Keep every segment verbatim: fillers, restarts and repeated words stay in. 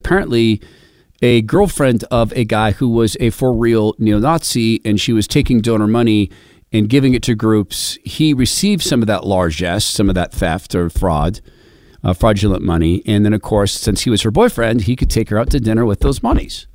apparently a girlfriend of a guy who was a for-real neo-Nazi, and she was taking donor money and giving it to groups. He received some of that largesse, some of that theft or fraud, uh, fraudulent money. And then, of course, since he was her boyfriend, he could take her out to dinner with those monies.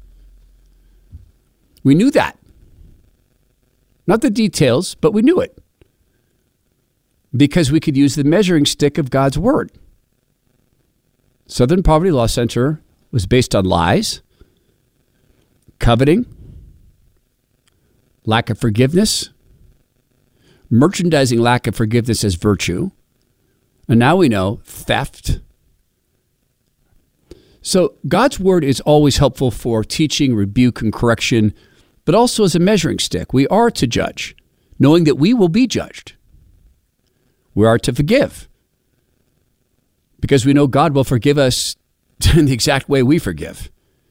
We knew that. Not the details, but we knew it. Because we could use the measuring stick of God's word. Southern Poverty Law Center was based on lies, coveting, lack of forgiveness, merchandising lack of forgiveness as virtue, and now we know theft. So God's word is always helpful for teaching, rebuke, and correction, but also as a measuring stick. We are to judge, knowing that we will be judged. We are to forgive, because we know God will forgive us in the exact way we forgive.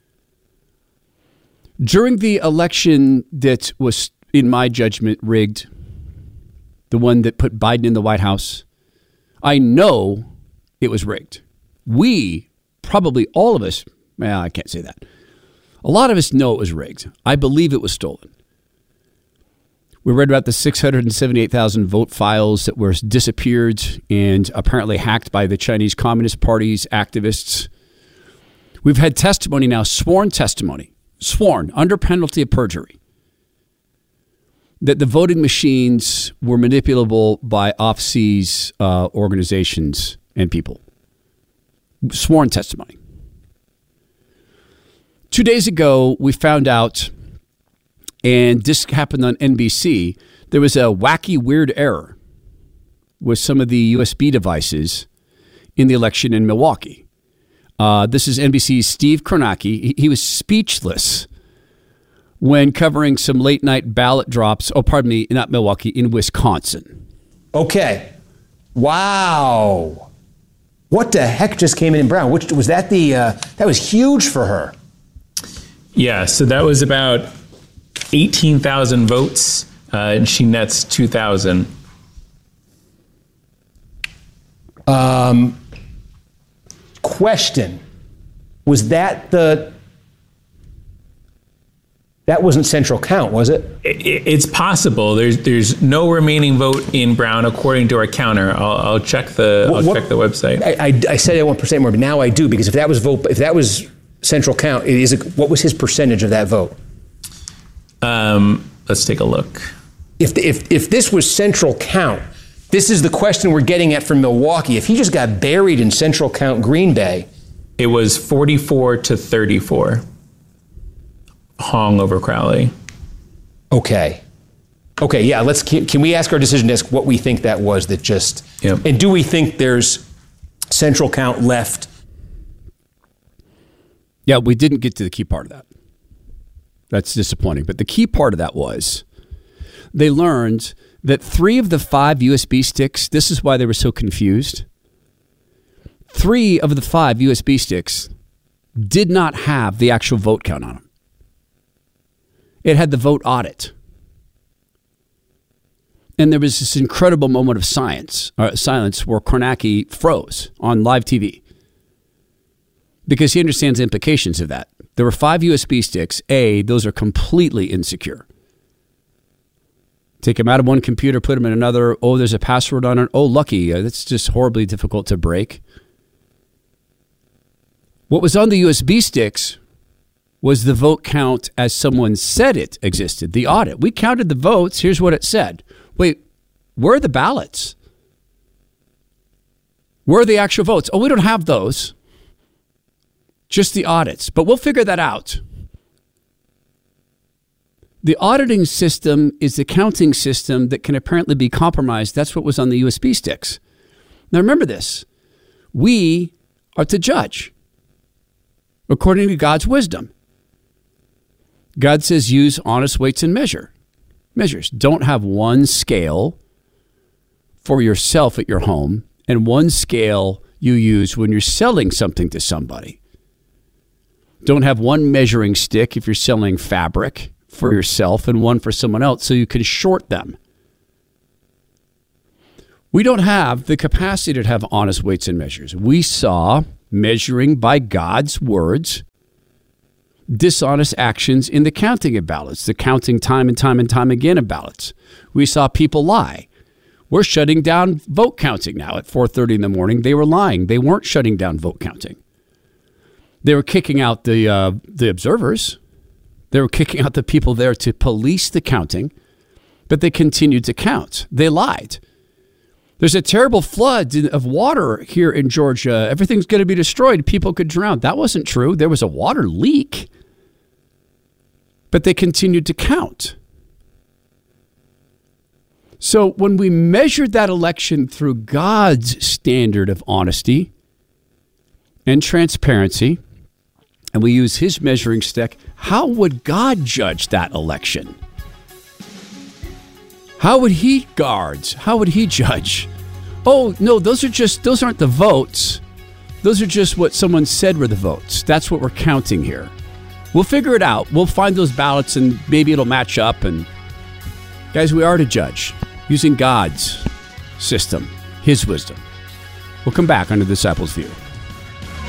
During the election that was, in my judgment, rigged, the one that put Biden in the White House, I know it was rigged. We, probably all of us, well, I can't say that. A lot of us know it was rigged. I believe it was stolen. We read about the six hundred seventy-eight thousand vote files that were disappeared and apparently hacked by the Chinese Communist Party's activists. We've had testimony now, sworn testimony, sworn under penalty of perjury, that the voting machines were manipulable by off-seas uh, organizations and people. Sworn testimony. Two days ago, we found out, and this happened on N B C, there was a wacky, weird error with some of the U S B devices in the election in Milwaukee. Uh, this is N B C's Steve Kornacki. He, he was speechless when covering some late-night ballot drops. Oh, pardon me, not Milwaukee, in Wisconsin. Okay. Wow. What the heck just came in in Brown? Which was that the, uh, that was huge for her. Yeah, so that was about eighteen thousand votes, uh, and she nets two thousand. Um, question. Was that the... That wasn't central count, was it? it? It's possible. There's there's no remaining vote in Brown according to our counter. I'll, I'll check the I'll what, check the website. I, I, I said I want percent more, but now I do, because if that was vote, if that was central count, it is a, what was his percentage of that vote? Um, let's take a look. If the, if if this was central count, this is the question we're getting at from Milwaukee. If he just got buried in central count Green Bay, it was forty-four to thirty-four. Hong over Crowley. Okay. Okay, yeah, let's can, can we ask our decision desk what we think that was that just yep. And do we think there's central count left? Yeah, we didn't get to the key part of that. That's disappointing. But the key part of that was they learned that three of the five U S B sticks, this is why they were so confused. Three of the five U S B sticks did not have the actual vote count on them. It had the vote audit. And there was this incredible moment of science, uh, silence where Kornacki froze on live T V because he understands the implications of that. There were five U S B sticks. A, those are completely insecure. Take them out of one computer, put them in another. Oh, there's a password on it. Oh, lucky. Uh, that's just horribly difficult to break. What was on the U S B sticks was the vote count as someone said it existed, the audit. We counted the votes. Here's what it said. Wait, where are the ballots? Where are the actual votes? Oh, we don't have those. Just the audits. But we'll figure that out. The auditing system is the counting system that can apparently be compromised. That's what was on the U S B sticks. Now remember this. We are to judge according to God's wisdom. God says use honest weights and measure. Measures. Don't have one scale for yourself at your home and one scale you use when you're selling something to somebody. Don't have one measuring stick if you're selling fabric for yourself and one for someone else so you can short them. We don't have the capacity to have honest weights and measures. We saw measuring by God's words dishonest actions in the counting of ballots, the counting time and time and time again of ballots. We saw people lie. We're shutting down vote counting now at four thirty in the morning. They were lying. They weren't shutting down vote counting. They were kicking out the uh, the observers. They were kicking out the people there to police the counting, but they continued to count. They lied. There's a terrible flood of water here in Georgia. Everything's going to be destroyed. People could drown. That wasn't true. There was a water leak, but they continued to count. So when we measured that election through God's standard of honesty and transparency, and we use his measuring stick, how would God judge that election? How would he guard? How would he judge? Oh, no, those are just, those aren't the votes. Those are just what someone said were the votes. That's what we're counting here. We'll figure it out. We'll find those ballots and maybe it'll match up. And guys, we are to judge using God's system, his wisdom. We'll come back on the Disciples' View.